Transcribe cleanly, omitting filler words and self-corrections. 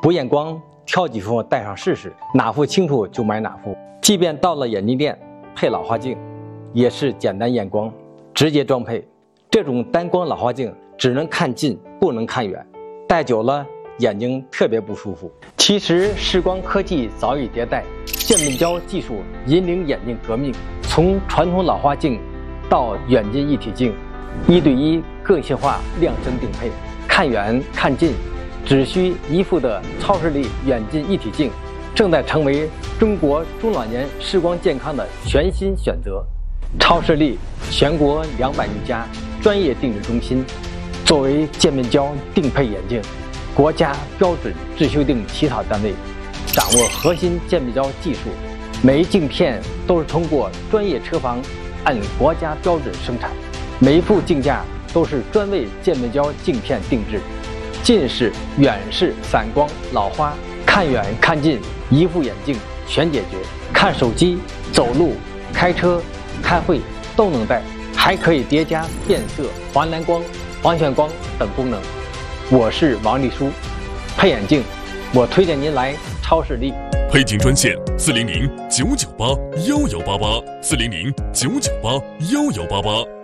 补眼光，挑几副戴上试试，哪副清楚就买哪副。即便到了眼镜店配老花镜，也是简单验光，直接装配。这种单光老花镜只能看近，不能看远，戴久了眼睛特别不舒服。其实视光科技早已迭代，渐变焦技术引领眼镜革命，从传统老花镜到远近一体镜，1对1个性化量身定配，看远看近只需一副的超视力远近一体镜，正在成为中国中老年视光健康的全新选择。超视力全国200余家专业定制中心，作为渐变焦定配眼镜国家标准质修订起草单位，掌握核心渐变焦技术，每一镜片都是通过专业车房按国家标准生产，每一副镜架都是专为渐变焦镜片定制，近视、远视、散光、老花，看远看近一副眼镜全解决。看手机、走路、开车、开会都能戴，还可以叠加变色、环蓝光、黄眩光等功能。我是王丽书，配眼镜我推荐您来超视力。 配镜专线400-998-1188，400-998-1188。